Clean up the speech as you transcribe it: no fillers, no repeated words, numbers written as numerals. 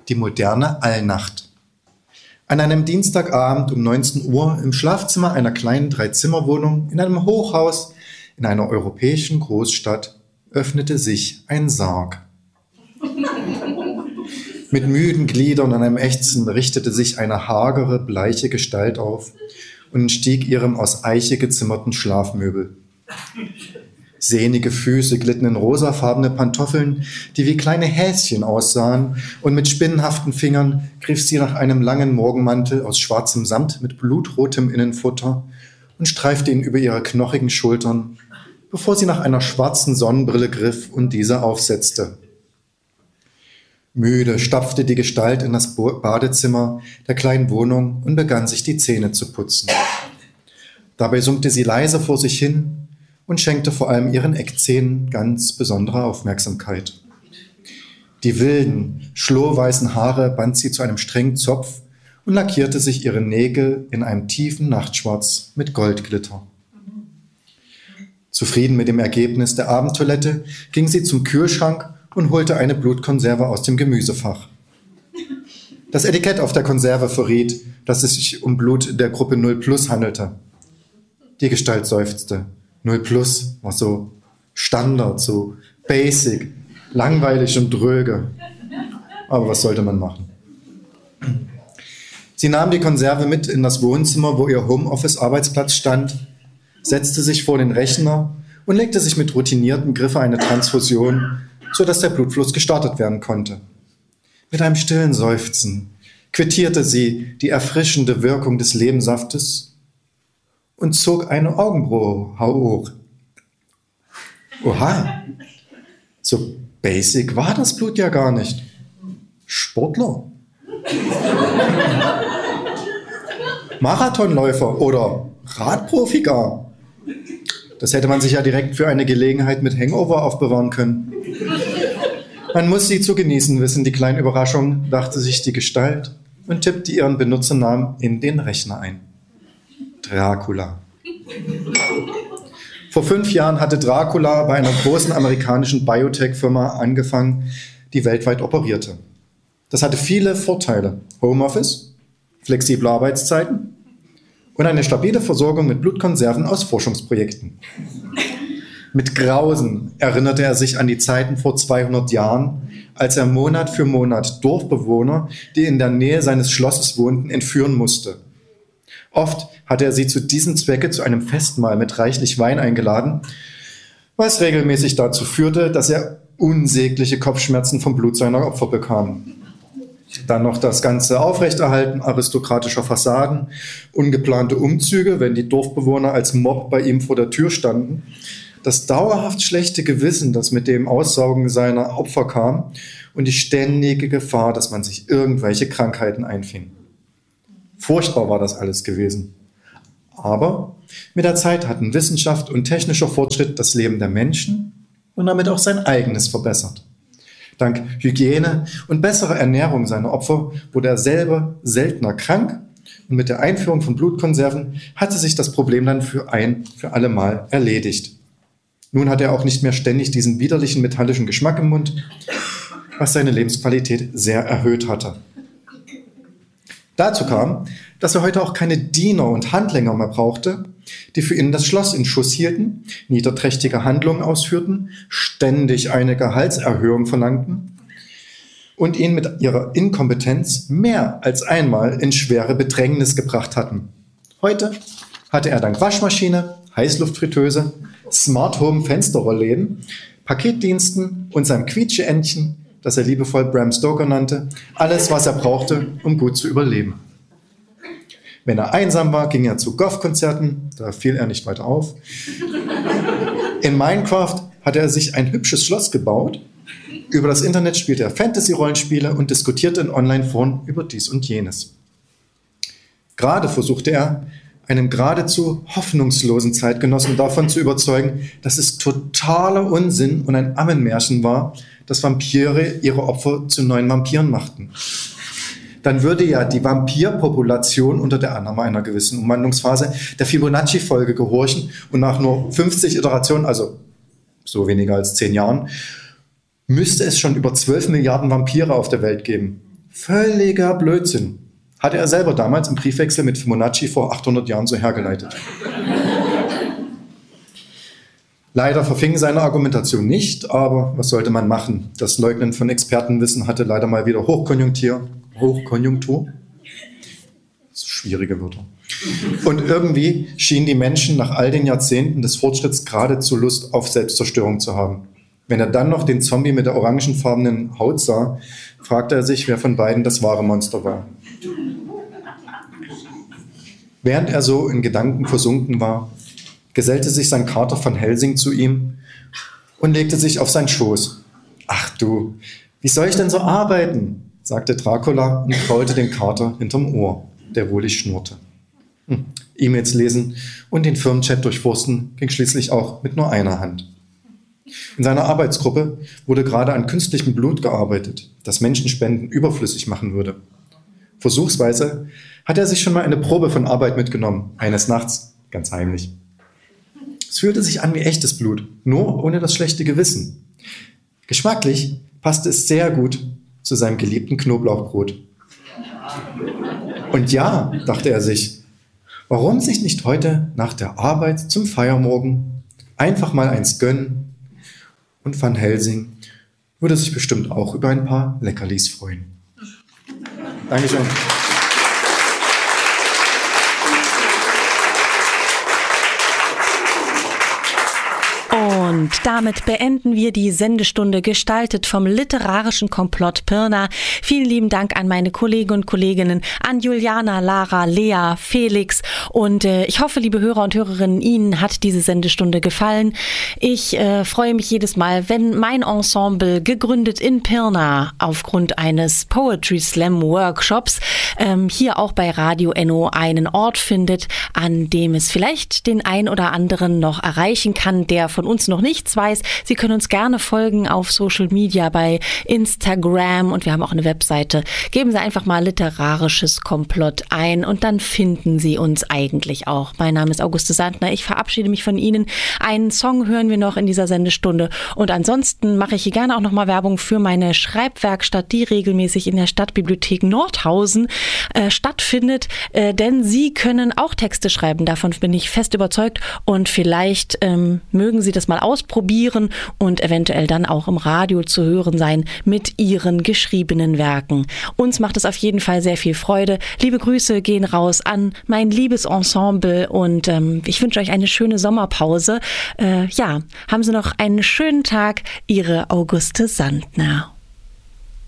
die moderne Allnacht. An einem Dienstagabend um 19 Uhr im Schlafzimmer einer kleinen 3-Zimmer-Wohnung in einem Hochhaus in einer europäischen Großstadt öffnete sich ein Sarg. Mit müden Gliedern und einem Ächzen richtete sich eine hagere, bleiche Gestalt auf und entstieg ihrem aus Eiche gezimmerten Schlafmöbel. Sehnige Füße glitten in rosafarbene Pantoffeln, die wie kleine Häschen aussahen, und mit spinnenhaften Fingern griff sie nach einem langen Morgenmantel aus schwarzem Samt mit blutrotem Innenfutter und streifte ihn über ihre knochigen Schultern, bevor sie nach einer schwarzen Sonnenbrille griff und diese aufsetzte. Müde stapfte die Gestalt in das Badezimmer der kleinen Wohnung und begann sich die Zähne zu putzen. Dabei summte sie leise vor sich hin und schenkte vor allem ihren Eckzähnen ganz besondere Aufmerksamkeit. Die wilden, schlohweißen Haare band sie zu einem strengen Zopf und lackierte sich ihre Nägel in einem tiefen Nachtschwarz mit Goldglitter. Zufrieden mit dem Ergebnis der Abendtoilette ging sie zum Kühlschrank und holte eine Blutkonserve aus dem Gemüsefach. Das Etikett auf der Konserve verriet, dass es sich um Blut der Gruppe 0+ handelte. Die Gestalt seufzte. 0+ war so Standard, so basic, langweilig und dröge. Aber was sollte man machen? Sie nahm die Konserve mit in das Wohnzimmer, wo ihr Homeoffice-Arbeitsplatz stand, setzte sich vor den Rechner und legte sich mit routiniertem Griff eine Transfusion, sodass der Blutfluss gestartet werden konnte. Mit einem stillen Seufzen quittierte sie die erfrischende Wirkung des Lebensaftes und zog eine Augenbraue hoch. Oha, so basic war das Blut ja gar nicht. Sportler. Marathonläufer oder Radprofi gar. Das hätte man sich ja direkt für eine Gelegenheit mit Hangover aufbewahren können. Man muss sie zu genießen wissen, die kleine Überraschung, dachte sich die Gestalt und tippte ihren Benutzernamen in den Rechner ein. Dracula. Vor 5 Jahren hatte Dracula bei einer großen amerikanischen Biotech-Firma angefangen, die weltweit operierte. Das hatte viele Vorteile. Homeoffice, flexible Arbeitszeiten und eine stabile Versorgung mit Blutkonserven aus Forschungsprojekten. Mit Grausen erinnerte er sich an die Zeiten vor 200 Jahren, als er Monat für Monat Dorfbewohner, die in der Nähe seines Schlosses wohnten, entführen musste. Oft hatte er sie zu diesem Zwecke zu einem Festmahl mit reichlich Wein eingeladen, was regelmäßig dazu führte, dass er unsägliche Kopfschmerzen vom Blut seiner Opfer bekam. Dann noch das ganze Aufrechterhalten aristokratischer Fassaden, ungeplante Umzüge, wenn die Dorfbewohner als Mob bei ihm vor der Tür standen, das dauerhaft schlechte Gewissen, das mit dem Aussaugen seiner Opfer kam, und die ständige Gefahr, dass man sich irgendwelche Krankheiten einfing. Furchtbar war das alles gewesen. Aber mit der Zeit hatten Wissenschaft und technischer Fortschritt das Leben der Menschen und damit auch sein eigenes verbessert. Dank Hygiene und besserer Ernährung seiner Opfer wurde er selber seltener krank, und mit der Einführung von Blutkonserven hatte sich das Problem dann für alle Mal erledigt. Nun hatte er auch nicht mehr ständig diesen widerlichen metallischen Geschmack im Mund, was seine Lebensqualität sehr erhöht hatte. Dazu kam, dass er heute auch keine Diener und Handlänger mehr brauchte, die für ihn das Schloss in Schuss hielten, niederträchtige Handlungen ausführten, ständig eine Gehaltserhöhung verlangten und ihn mit ihrer Inkompetenz mehr als einmal in schwere Bedrängnis gebracht hatten. Heute hatte er dank Waschmaschine, Heißluftfritteuse, Smart Home Fensterrollläden, Paketdiensten und seinem Quietscheentchen, das er liebevoll Bram Stoker nannte, alles, was er brauchte, um gut zu überleben. Wenn er einsam war, ging er zu Goth-Konzerten, da fiel er nicht weiter auf. In Minecraft hatte er sich ein hübsches Schloss gebaut. Über das Internet spielte er Fantasy-Rollenspiele und diskutierte in Online-Foren über dies und jenes. Gerade versuchte er, einen geradezu hoffnungslosen Zeitgenossen davon zu überzeugen, dass es totaler Unsinn und ein Ammenmärchen war, dass Vampire ihre Opfer zu neuen Vampiren machten. Dann würde ja die Vampirpopulation unter der Annahme einer gewissen Umwandlungsphase der Fibonacci-Folge gehorchen und nach nur 50 Iterationen, also so weniger als 10 Jahren, müsste es schon über 12 Milliarden Vampire auf der Welt geben. Völliger Blödsinn. Hatte er selber damals im Briefwechsel mit Fibonacci vor 800 Jahren so hergeleitet. Leider verfing seine Argumentation nicht, aber was sollte man machen? Das Leugnen von Expertenwissen hatte leider mal wieder Hochkonjunktur. Schwierige Wörter. Und irgendwie schienen die Menschen nach all den Jahrzehnten des Fortschritts geradezu Lust auf Selbstzerstörung zu haben. Wenn er dann noch den Zombie mit der orangefarbenen Haut sah, fragte er sich, wer von beiden das wahre Monster war. Während er so in Gedanken versunken war, gesellte sich sein Kater Van Helsing zu ihm und legte sich auf seinen Schoß. »Ach du, wie soll ich denn so arbeiten?«, sagte Dracula und kraulte den Kater hinterm Ohr, der wohlig schnurrte. E-Mails lesen und den Firmenchat durchforsten ging schließlich auch mit nur einer Hand. In seiner Arbeitsgruppe wurde gerade an künstlichem Blut gearbeitet, das Menschenspenden überflüssig machen würde. Versuchsweise hat er sich schon mal eine Probe von Arbeit mitgenommen, eines Nachts, ganz heimlich. Es fühlte sich an wie echtes Blut, nur ohne das schlechte Gewissen. Geschmacklich passte es sehr gut zu seinem geliebten Knoblauchbrot. Und ja, dachte er sich, warum sich nicht heute nach der Arbeit zum Feiermorgen einfach mal eins gönnen? Und Van Helsing würde sich bestimmt auch über ein paar Leckerlis freuen. Dankeschön. Und damit beenden wir die Sendestunde, gestaltet vom literarischen Komplott Pirna. Vielen lieben Dank an meine Kollegen und Kolleginnen, an Juliana, Lara, Lea, Felix. Und ich hoffe, liebe Hörer und Hörerinnen, Ihnen hat diese Sendestunde gefallen. Ich freue mich jedes Mal, wenn mein Ensemble, gegründet in Pirna aufgrund eines Poetry Slam Workshops, hier auch bei Radio Enno einen Ort findet, an dem es vielleicht den ein oder anderen noch erreichen kann, der von uns noch nichts weiß. Sie können uns gerne folgen auf Social Media, bei Instagram, und wir haben auch eine Webseite. Geben Sie einfach mal literarisches Komplott ein und dann finden Sie uns eigentlich auch. Mein Name ist Auguste Sandner. Ich verabschiede mich von Ihnen. Einen Song hören wir noch in dieser Sendestunde und ansonsten mache ich hier gerne auch nochmal Werbung für meine Schreibwerkstatt, die regelmäßig in der Stadtbibliothek Nordhausen stattfindet, denn Sie können auch Texte schreiben. Davon bin ich fest überzeugt und vielleicht mögen Sie das mal ausprobieren und eventuell dann auch im Radio zu hören sein mit Ihren geschriebenen Werken. Uns macht es auf jeden Fall sehr viel Freude. Liebe Grüße gehen raus an mein liebes Ensemble und ich wünsche euch eine schöne Sommerpause. Haben Sie noch einen schönen Tag. Ihre Auguste Sandner.